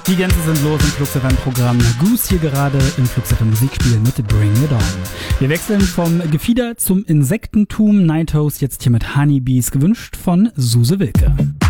Die Gänse sind los im Flux FM Programm. Goose hier gerade im Flux FM Musikspiel mit Bring It On. Wir wechseln vom Gefieder zum Insektentum. Nightos jetzt hier mit Honeybees, gewünscht von Suse Wilke.